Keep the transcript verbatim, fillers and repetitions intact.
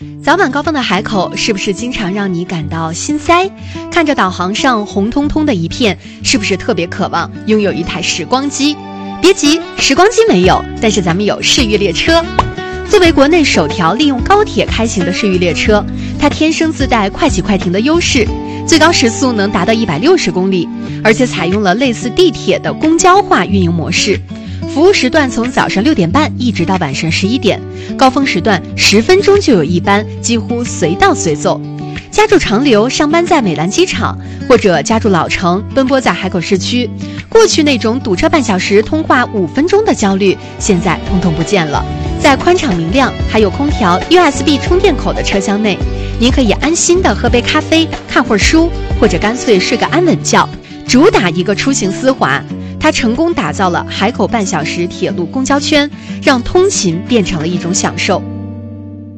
早晚高峰的海口是不是经常让你感到心塞？看着导航上红彤彤的一片，是不是特别渴望拥有一台时光机？别急，时光机没有，但是咱们有世域列车。作为国内首条利用高铁开行的世域列车，它天生自带快起快停的优势，最高时速能达到一百六十公里，而且采用了类似地铁的公交化运营模式。服务时段从早上六点半一直到晚上十一点，高峰时段十分钟就有一班，几乎随到随走。家住长流，上班在美兰机场，或者家住老城，奔波在海口市区，过去那种堵车半小时通话五分钟的焦虑，现在通通不见了。在宽敞明亮、还有空调、U S B 充电口的车厢内，您可以安心的喝杯咖啡、看会儿书，或者干脆睡个安稳觉。主打一个出行丝滑。它成功打造了海口半小时铁路公交圈，让通勤变成了一种享受。